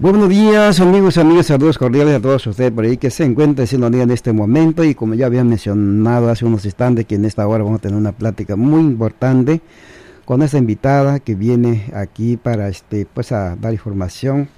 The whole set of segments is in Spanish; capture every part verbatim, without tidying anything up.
Buenos días, amigos, amigas, saludos cordiales a todos ustedes por ahí que se encuentran en día en este momento. Y como ya había mencionado hace unos instantes, que en esta hora vamos a tener una plática muy importante con esta invitada que viene aquí para este pues a dar información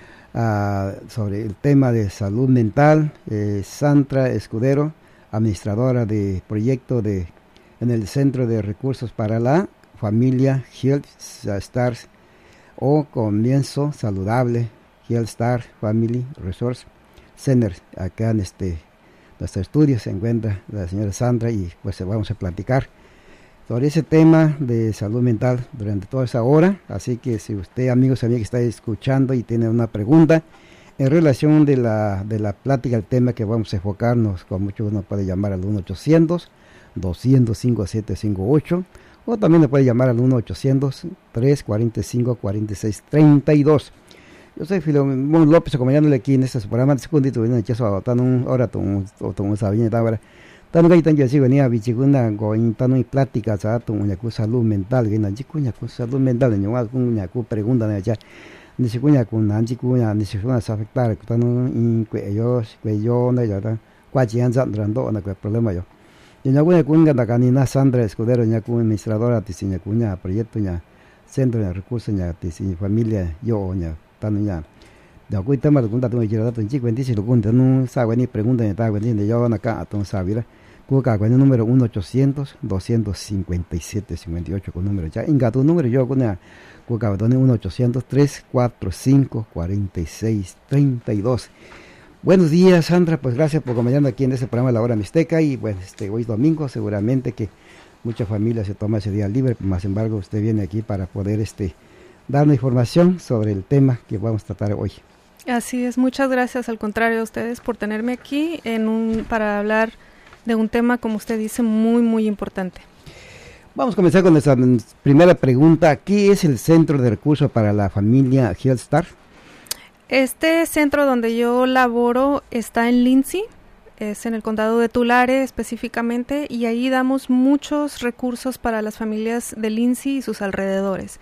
uh, sobre el tema de salud mental. eh, Sandra Escudero, administradora de proyecto de en el Centro de Recursos para la Familia Health Stars o Comienzo Saludable Health Star Family Resource Center. Acá en este nuestro estudio se encuentra la señora Sandra y pues vamos a platicar sobre ese tema de salud mental durante toda esa hora. Así que si usted, amigos, amigas, que está escuchando y tiene una pregunta en relación de la de la plática, el tema que vamos a enfocarnos, con mucho uno puede llamar al uno ochocientos, doscientos cinco, siete cinco ocho, o también le puede llamar al uno ochocientos, trescientos cuarenta y cinco, cuarenta y seis treinta y dos. Yo soy Filemón López, acompañándole aquí en este programa de segundito, viene el ahora tu tu sabía ahora. Tan gay tan yo venía bichiguna goin tan y pláticas a tu muñeco salud mental, que na chicuña con salud mental, en igual con muñeco pregunta de allá. Ni chicuña con nanchi cuña, ni chicuña afectar, tan in cuello, cuello, no ya, cuachian sandrando, no hay problema yo. Y ya cuña cuña da canina Sandra Escudero, ya con administradora de Tiziña cuña, proyecto ya, centro de recursos ya, Tiziña familia, yo ya. Tan ya de hoy tema de pregunta tu quiero dar un chico veintisiete lo cuenta no sabe ni pregunta ni está cuenta de yo acá a ton sabira cuca con el número uno ochocientos, doscientos cincuenta y siete cincuenta y ocho con número ya inga tu número yo con cuca con uno ochocientos, trescientos cuarenta y cinco, cuarenta y seis treinta y dos. Buenos días, Sandra, pues gracias por acompañarnos aquí en este programa de La Hora Mixteca. Y bueno, este hoy es domingo, seguramente que muchas familias se toman ese día libre, más sin embargo usted viene aquí para poder este darnos información sobre el tema que vamos a tratar hoy. Así es, muchas gracias, al contrario a ustedes por tenerme aquí en un para hablar de un tema, como usted dice, muy muy importante. Vamos a comenzar con nuestra primera pregunta. ¿Qué es el Centro de Recursos para la Familia Health Star? Este centro donde yo laboro está en Lindsay, es en el condado de Tulare específicamente, y ahí damos muchos recursos para las familias de Lindsay y sus alrededores.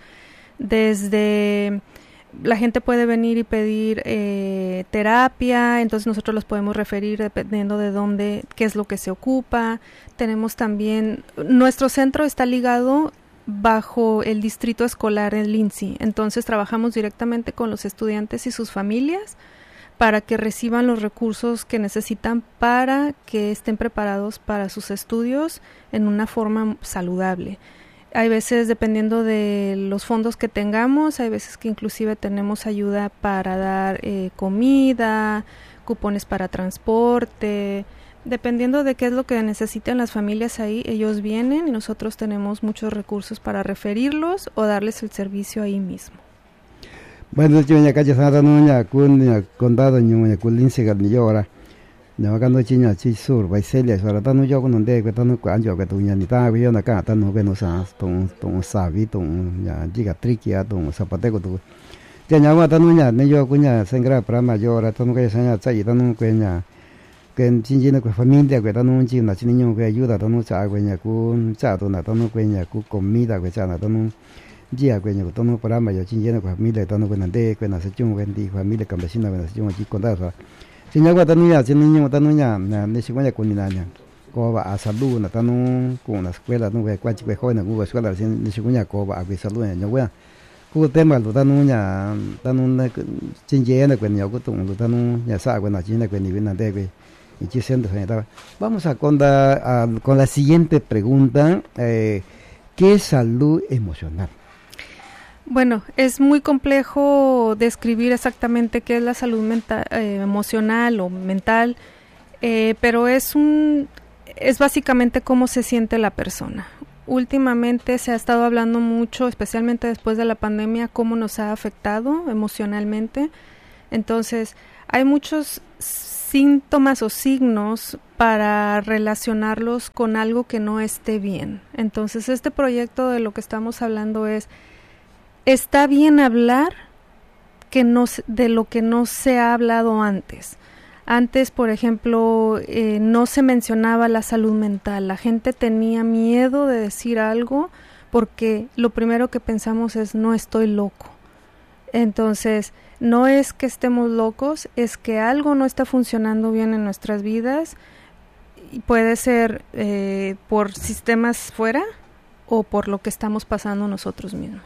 Desde la gente puede venir y pedir eh, terapia, entonces nosotros los podemos referir dependiendo de dónde, qué es lo que se ocupa. Tenemos también, nuestro centro está ligado bajo el distrito escolar en Lindsay, entonces trabajamos directamente con los estudiantes y sus familias para que reciban los recursos que necesitan para que estén preparados para sus estudios en una forma saludable. Hay veces, dependiendo de los fondos que tengamos, hay veces que inclusive tenemos ayuda para dar eh, comida, cupones para transporte, dependiendo de qué es lo que necesitan las familias ahí, ellos vienen y nosotros tenemos muchos recursos para referirlos o darles el servicio ahí mismo. Bueno, yo en la calle Santa Nuña, con condado Ñuña, con Lince Garnillora. No acá chiña chi sur Vaiselia sora tanu yo con donde que tanu kan yo que tu ña ni ta yo na ka tanu que no sa ton ton sabi ton ya jiga triquia ton zapateco tu ya ña wa tanu ña ne yo kuña sengra para mayor tanu que saña chai tanu que ña que chinjina que familia que tanu chi na niño que ayuda tanu cha que ña ku cha tu na tanu que ña ku comida que cha na tanu ya que ña tanu para mayor chinjina que familia tanu que na de que na se chung que di familia campesina que na se chung chi condado. Si no guata nuya, si niño guata nuya, ni si guaya con niña, coba a salud, na tanu con la escuela, no ve cuachi ve joven, no escuela, ni si guaya coba a salud, no guaya. Cu tema lo tanu ya, tanu chinjena con yo con tu tanu ya sa con la china con ni vena de y chi siendo sanitaria. Vamos a con la con la siguiente pregunta, eh, ¿qué es salud emocional? Bueno, es muy complejo describir exactamente qué es la salud mental, eh, emocional o mental, eh, pero es un es básicamente cómo se siente la persona. Últimamente se ha estado hablando mucho, especialmente después de la pandemia, cómo nos ha afectado emocionalmente. Entonces, hay muchos síntomas o signos para relacionarlos con algo que no esté bien. Entonces, este proyecto de lo que estamos hablando es está bien hablar que no, de lo que no se ha hablado antes. Antes, por ejemplo, eh, no se mencionaba la salud mental. La gente tenía miedo de decir algo porque lo primero que pensamos es no estoy loco. Entonces, no es que estemos locos, es que algo no está funcionando bien en nuestras vidas. Y puede ser eh, por sistemas fuera o por lo que estamos pasando nosotros mismos.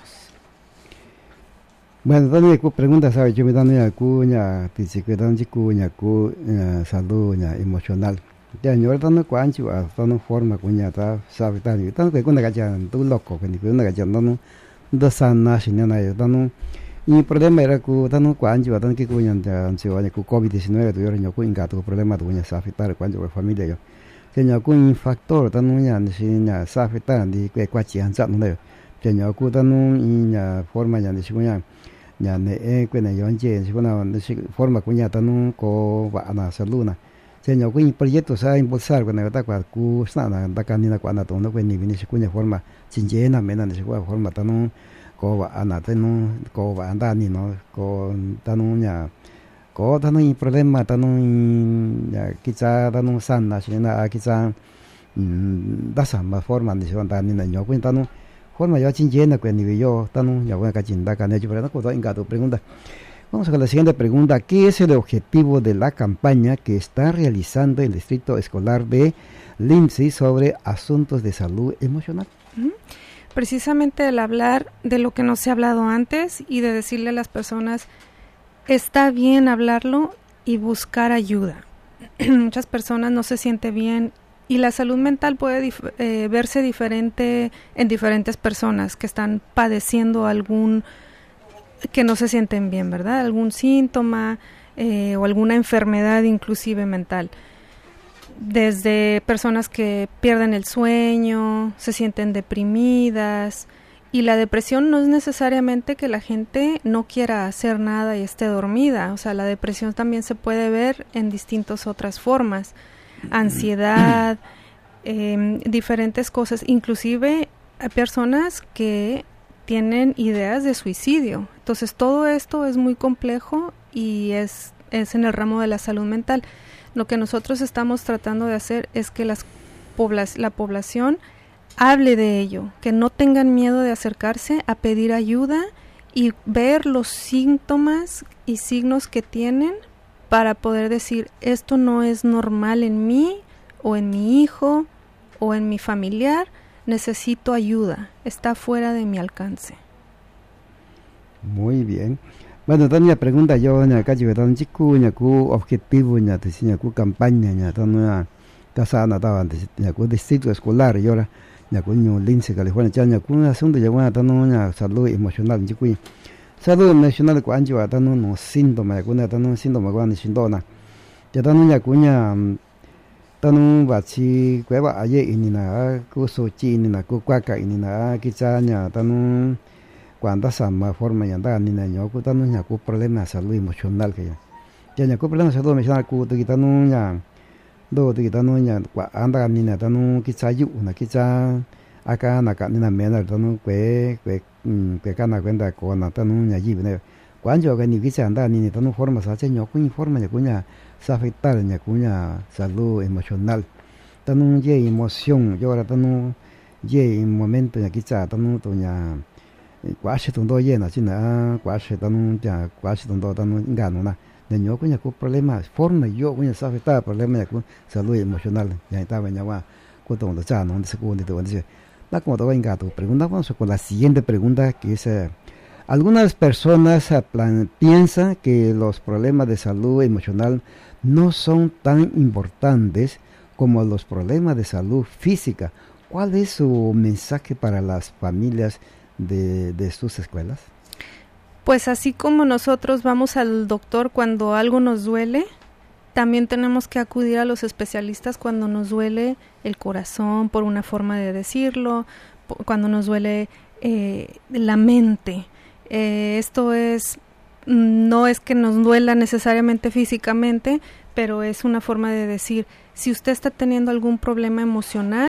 Bueno, también hay preguntas, ¿sabes? Yo me dan una cuña, dice que dan cuña, cuña, salud, emocional. Ya, yo ahorita no cuancho, hasta no forma cuña, ¿sabes? Tanto que cuando cachan, tú loco, que ni cuando cachan, no, no sana, si no, no, no. Y el problema era que tanto cuancho, tanto que cuña, se va a COVID diecinueve, tuvieron yo cuña, tu problema, tu cuña, ¿sabes? Cuancho, con familia, yo. Señor cuña, factor, tanto cuña, si ya, ¿sabes? Tanto que cuachian, ¿sabes? No, señor cuña, tanto forma, ya, si cuña. Nhà này quên này yon che si una forma cuña tanu ko va na saluna señor cuña proyecto sa impulsar con ta kwa ku sana ta kanina kwa na to no quên ni ni si cuña forma chinjena mena ni si kwa forma tanu ko va na tanu ko va anda ni no ko tanu nya ko tanu problema tanu ya quizá tanu sana si na quizá da sama forma ni si anda ni na yo cuña tanu forma ya chinjena que ni yo tanu ya voy a cachinda can yo pero no puedo inga tu pregunta. Vamos a la siguiente pregunta. ¿Qué es el objetivo de la campaña que está realizando el Distrito Escolar de Lindsay sobre asuntos de salud emocional? Precisamente el hablar de lo que no se ha hablado antes y de decirle a las personas está bien hablarlo y buscar ayuda. Muchas personas no se sienten bien. Y la salud mental puede dif- eh, verse diferente en diferentes personas que están padeciendo algún, que no se sienten bien, ¿verdad? Algún síntoma eh, o alguna enfermedad inclusive mental. Desde personas que pierden el sueño, se sienten deprimidas. Y la depresión no es necesariamente que la gente no quiera hacer nada y esté dormida. O sea, la depresión también se puede ver en distintas otras formas. Ansiedad, eh, diferentes cosas, inclusive hay personas que tienen ideas de suicidio. Entonces todo esto es muy complejo y es, es en el ramo de la salud mental. Lo que nosotros estamos tratando de hacer es que las pobla- la población hable de ello, que no tengan miedo de acercarse a pedir ayuda y ver los síntomas y signos que tienen para poder decir, esto no es normal en mí, o en mi hijo, o en mi familiar, necesito ayuda, está fuera de mi alcance. Muy bien. Bueno, también pregunta yo, acá yo tan chico, ku objetivo, ya te enseña ku campaña, ya tan una casa nada, ya ku distrito escolar, y ahora ya ku New Lindsay, California, ya ku un asunto ya una tan una salud emocional, chico. Salud emocional cuando yo tan unos síntomas, cuando tan un síntoma cuando síntoma, ya tan una cuña, tan un bachi, cueva ayer inina, ku sochi inina, ku cuaca inina, quizá ya tan un cuando sama forma ya tan inina, yo ku tan un ya ku problema de salud emocional que ya, ya ya ku problema de salud emocional ku tu tan un ya, do tu tan un ya, anda inina tan un quizá yu, una quizá acá naca nina mena tan un que que que cana cuenta con na tan un allí ne cuando yo que ni quizá anda ni tan un forma sa yo ku forma ya cuña sa afectar ya cuña salud emocional tan un ye emoción yo ahora tan un ye en momento ya quizá tan un to ya quase todo ye na china quase tan un ya quase todo tan un gano na de yo cuña ku problema forma yo cuña sa afectar problema ya cu salud emocional ya está venía va cu todo cha no se cu de todo dice la como te voy a engato. Preguntamos con la siguiente pregunta que es eh, algunas personas uh, plan, piensan que los problemas de salud emocional no son tan importantes como los problemas de salud física. ¿Cuál es su mensaje para las familias de, de sus escuelas? Pues así como nosotros vamos al doctor cuando algo nos duele, también tenemos que acudir a los especialistas cuando nos duele el corazón, por una forma de decirlo, cuando nos duele eh, la mente. Eh, esto es, no es que nos duela necesariamente físicamente, pero es una forma de decir, si usted está teniendo algún problema emocional,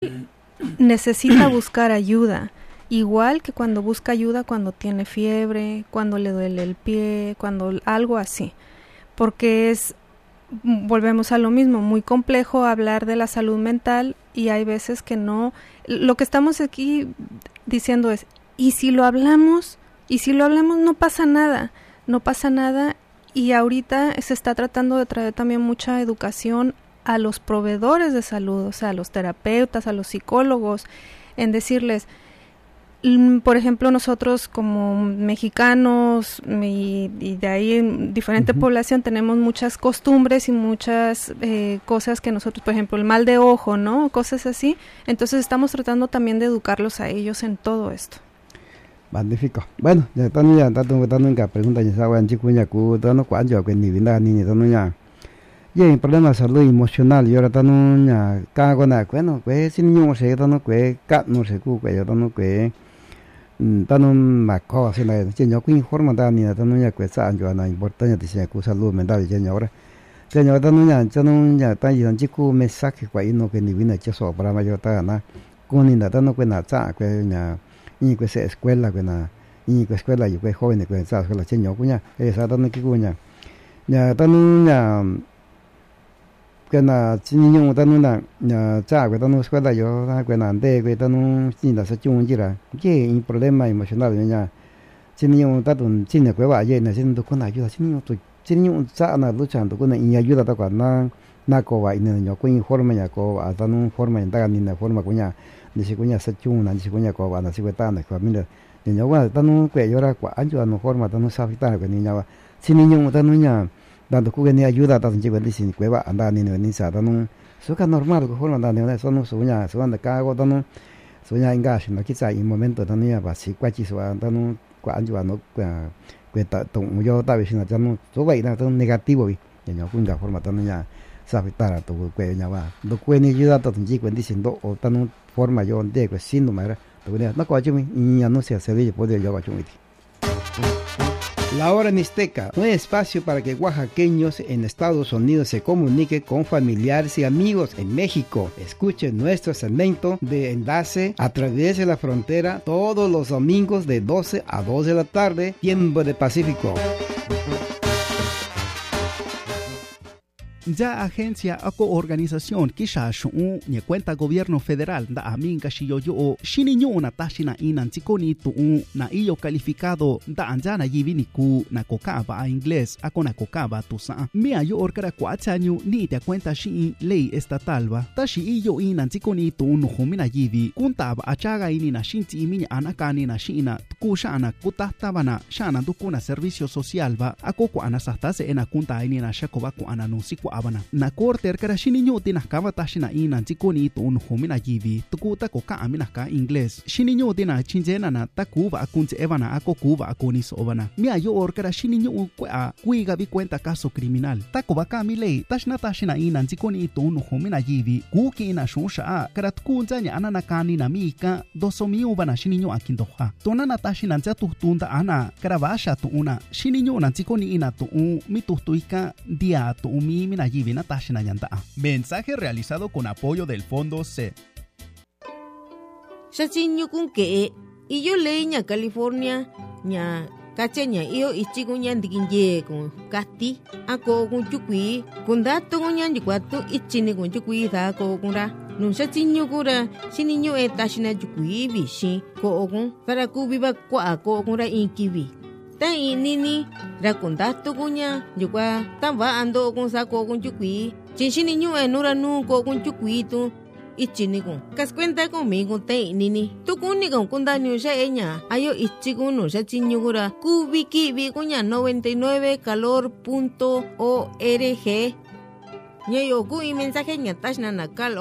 necesita buscar ayuda. Igual que cuando busca ayuda cuando tiene fiebre, cuando le duele el pie, cuando algo así. Porque es... volvemos a lo mismo, muy complejo hablar de la salud mental y hay veces que no, lo que estamos aquí diciendo es, y si lo hablamos, y si lo hablamos no pasa nada, no pasa nada. Y ahorita se está tratando de traer también mucha educación a los proveedores de salud, o sea, a los terapeutas, a los psicólogos, en decirles, por ejemplo, nosotros como mexicanos y, y de ahí en diferente uh-huh. población tenemos muchas costumbres y muchas eh, cosas que nosotros, por ejemplo, el mal de ojo, ¿no? Cosas así. Entonces estamos tratando también de educarlos a ellos en todo esto. Magnífico. Bueno, ya están ya están están en pregunta ya saben chico ya cu están cuán yo que ni vinda ni ni están ya. Y el problema de salud emocional y ahora están ya cada cosa bueno, pues sin niño se están que cat no se cu que están que están más cosas en la gente que informa da ni están ya que saben yo la importancia de esa salud mental ya ahora. Señor están ya están ya están ya chico mensaje que no que ni vinda eso para mayor está na con ni están que nada sa que ya y que se escuela que na y que escuela yo que jóvenes que sa escuela señor cuña esa están que cuña ya están ya que na niño están na ya cha que están escuela yo que na de que están sin la se chung jira que un problema emocional ya niño están sin que va ya necesito con ayuda niño tu niño sa na luchando con y ayuda ta na na ko va y niño con informe ya ko están un forma en ta ni na forma cuña ni si cuña se chung na si cuña ko va na si que ta na familia niño va están que llora kwa ayuda no forma están sabe ta que niño va si niño están ya dando que ni ayuda tan chico dice que va andar ni ni sa tan eso que normal que forma dan eso no sueña se van de cago tan sueña engaño no quizá en momento tan ya va si cuachi se va tan kwa ayuda no que ta tong yo ta vecina tan so vậy là tan negativo y niño cuña forma tan ya sabe ta tu que ya va do que ni ayuda tan chico diciendo o tan forma yo de que sin número tu no ko chumi ya no se hace de poder yo chumi. La Hora Mixteca, un espacio para que oaxaqueños en Estados Unidos se comuniquen con familiares y amigos en México. Escuchen nuestro segmento de enlace a través de la frontera todos los domingos de doce a dos de la tarde, tiempo de Pacífico. Ya agencia o organización kisha shu ni cuenta gobierno federal da amin kashiyo yo shininyo na tashina inan tikoni tu na iyo calificado da anjana yivini ku na kokaba a inglés ako na kokaba tu sa mi ayo orkara kwachanyu ni te cuenta shi ley estatal ba tashi iyo inan tikoni tu no humina yivi kuntaba achaga ini na shinti iminya anakani na shina kushana kutahtabana shana dukuna servicio social ba ako ko anasastase ena kunta ini na shakoba ko ananusi abana na corte erkara shininyo tinakaba tashina ina tikoni to un homina yivi tukuta ko ka amina ka inglés shininyo tina chinjena na takuba akunze evana ako kuba akoni sobana mi ayo orkara shininyo kwa kuiga bi cuenta caso criminal takuba ka mi lei tashna tashina ina tikoni to un homina yivi kuki ina shonsha karat kunzanya anana kani na mika dosomi ubana shininyo akindoha tonana tashina nzatu tunda ana karavasha to una shininyo na tikoni ina to un mitustuika dia to umi mina yivi na tashina yanta. Mensaje realizado con apoyo del Fondo C. Shachinyo kun ke iyo leña California nya kachenya iyo ichigo nya ndikinye kun kati ako kun chukui kun dato kun nya kwatu ichini kun chukui da ko kunra nun shachinyo kura shininyo e tashina chukui bishi ko kun para kubiba kwa ko kunra inkibi tan inini rakundato kunya yukwa tan va ando kun sa ko kun chukui chinshini nyu enura nu ko kun chukui tu ichini kun kas cuenta conmigo tan inini tu kuni kun kunda nyu sha enya ayo ichigu no sha chinyu gura kubiki bi kunya noventa y nueve calor punto org nyeyo ku i mensaje nya tashna nakal